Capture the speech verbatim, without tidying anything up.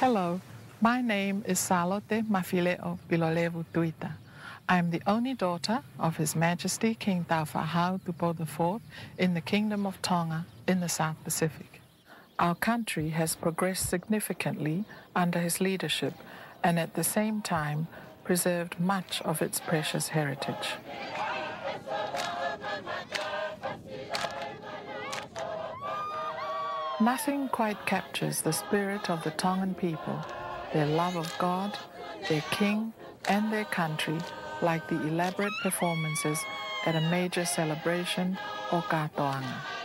Hello, my name is Salote Mafileo Bilolevu Tuita. I am the only daughter of His Majesty King Taufa'ahau Tupou the fourth in the Kingdom of Tonga in the South Pacific. Our country has progressed significantly under his leadership and at the same time preserved much of its precious heritage. Nothing quite captures the spirit of the Tongan people, their love of God, their king, and their country like the elaborate performances at a major celebration or katoanga.